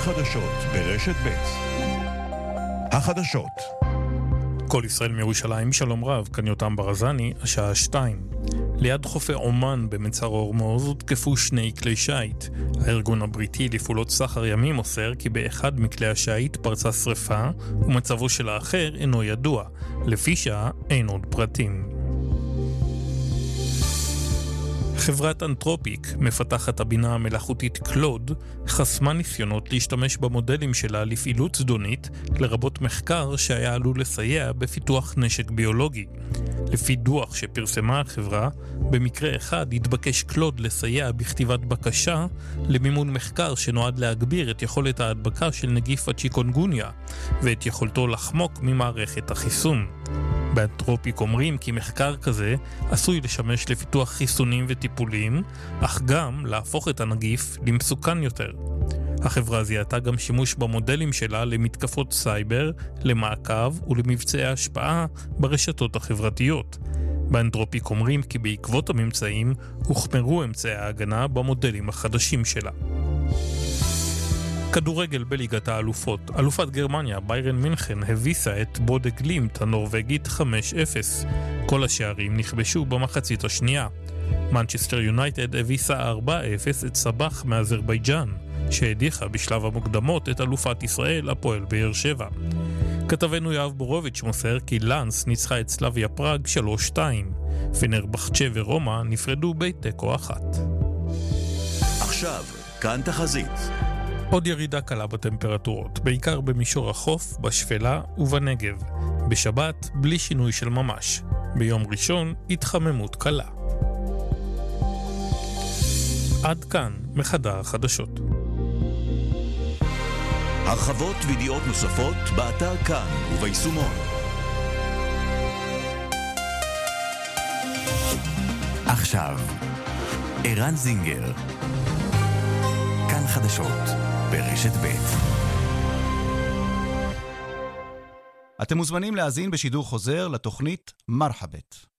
חדשות ברשת ב'. החדשות. כל ישראל מירושלים, שלום רב, כאן יותם ברזני, השעה 2. ליד חופי אומן במצר הורמוז הותקפו 2 כלי שיט. הארגון הבריטי לפעולות סחר ימים מוסר כי באחד מכלי השיט פרצה שריפה ומצבו של האחר אינו ידוע. לפי שעה אין עוד פרטים. חברת אנתרופיק, מפתחת הבינה המלאכותית קלוד, חסמה ניסיונות להשתמש במודלים שלה לפעילות זדונית, לרבות מחקר שהיה עלול לסייע בפיתוח נשק ביולוגי. לפי דוח שפרסמה החברה, במקרה אחד התבקש קלוד לסייע בכתיבת בקשה למימון מחקר שנועד להגביר את יכולת ההדבקה של נגיף הצ'יקונגוניה, ואת יכולתו לחמוק ממערכת החיסון. באנתרופיק אומרים כי מחקר כזה עשוי לשמש לפיתוח חיסונים וטיפולים, אך גם להפוך את הנגיף למסוכן יותר. החברה זיהתה גם שימוש במודלים שלה למתקפות סייבר, למעקב ולמבצעי השפעה ברשתות החברתיות. באנתרופיק אומרים כי בעקבות הממצאים הוחמרו אמצעי ההגנה במודלים החדשים שלה. כדורגל בליגת האלופות. אלופת גרמניה, ביירן מינכן, הביסה את בודה גלימט הנורווגית 5-0. כל השערים נכבשו במחצית השנייה. מנצ'סטר יונייטד הביסה 4-0 את סבח מאזרבייג'אן, שהדיחה בשלב המוקדמות את אלופת ישראל, הפועל באר שבע. כתבנו יואב בורוביץ' מוסר כי לנס ניצחה את סלאביה פראג 3-2. פנרבחצ'ה ורומא נפרדו בתיקו 1. עכשיו, כאן תחזית. עוד ירידה קלה בטמפרטורות, בעיקר במישור החוף, בשפלה ובנגב. בשבת, בלי שינוי של ממש. ביום ראשון, התחממות קלה. עד כאן, מחדר החדשות. הרחבות וידיעות נוספות באתר כאן וביישומון. עכשיו, ערן זינגר. כאן חדשות ברשת ב'. אתם מוזמנים להאזין בשידור חוזר לתוכנית מרחבת.